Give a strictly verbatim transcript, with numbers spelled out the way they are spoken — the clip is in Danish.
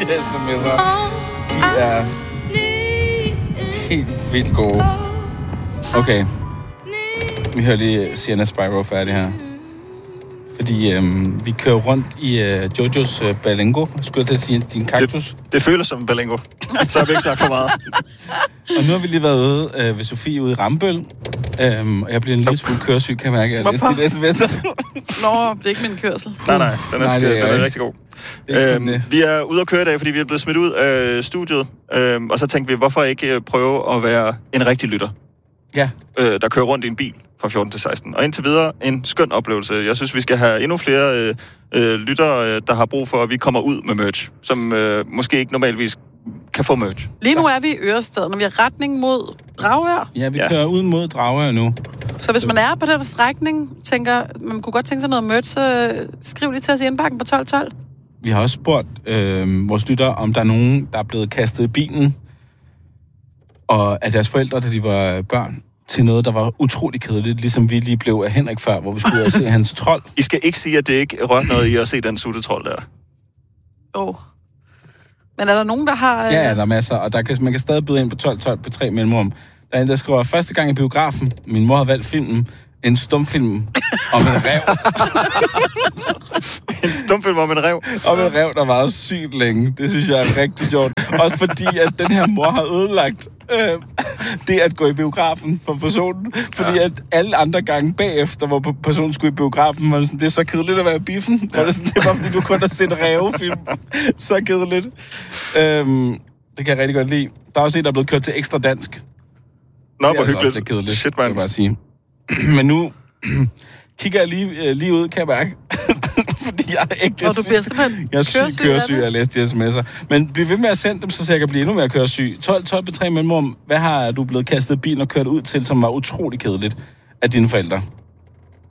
sms'er. De er helt vildt gode. Okay. Vi hører lige Sienna Spyro færdig her. Fordi øhm, vi kører rundt i øh, Jojos øh, Balengo. Skulle jeg til at sige din kaktus? Det, det føles som en Balengo. Så har vi ikke sagt for meget. Og nu har vi lige været ude øh, ved Sofie ude i Rambøl. Øhm, og jeg bliver en lille smule køresyg, kan jeg mærke. Jeg Hvorfor? læste dit sms'er. Nå, det er ikke min kørsel. Nej, nej. Den er, Nej, det er, den er rigtig god. Øhm, vi er ude at køre i dag, fordi vi er blevet smidt ud af studiet. Øhm, og så tænkte vi, hvorfor ikke prøve at være en rigtig lytter? Ja. Øh, der kører rundt i en bil fra fjorten til seksten. Og indtil videre en skøn oplevelse. Jeg synes, vi skal have endnu flere øh, øh, lyttere, der har brug for, at vi kommer ud med merch, som øh, måske ikke normalvis kan få merch. Lige nu er vi i Ørestaden, og vi har retning mod Dragør. Ja, vi kører ja. ud mod Dragør nu. Så hvis man er på den strækning, tænker, man kunne godt tænke sig noget merch, så skriv lige til os i indbakken på tolv tolv. Vi har også spurgt øh, vores lyttere, om der er nogen, der er blevet kastet i bilen, og af deres forældre, da de var børn, til noget, der var utrolig kedeligt, ligesom vi lige blev af Henrik før, hvor vi skulle ud og se hans trold. I skal ikke sige, at det ikke rørte noget i at se den suttetrold der. Åh. Oh. Men er der nogen, der har... Ja, ja, der er masser, og der kan, man kan stadig byde ind på tolv tolv på tre mellemrum. Der er en, der skriver, første gang i biografen, min mor har valgt filmen, en stumfilm om en rev. En stumfilm om en rev? Om en rev, der var sygt længe. Det synes jeg er rigtig sjovt. Også fordi, at den her mor har ødelagt øh, det at gå i biografen for personen. Fordi ja. at alle andre gange bagefter, hvor personen skulle i biografen, var det sådan, det er så kedeligt at være i biffen. Ja. Var det, sådan, det var fordi, du kun har set rævefilm. Så kedeligt. Øhm, det kan jeg rigtig godt lide. Der er også en, der er blevet kørt til ekstra dansk. Nå, hvor hyggeligt. Det er kedeligt, shit, man. kan jeg bare sige. Men nu kigger jeg lige, lige ud, kan jeg mærke. Fordi jeg er ikke Og du bliver simpelthen jeg er syg køresyg, køresyg jeg læste de sms'er. Men bliv ved med at sende dem, så jeg kan blive endnu mere køresyg. tolv tolv på tre mellemrum. Hvad har du blevet kastet i bilen og kørt ud til, som var utrolig kedeligt af dine forældre?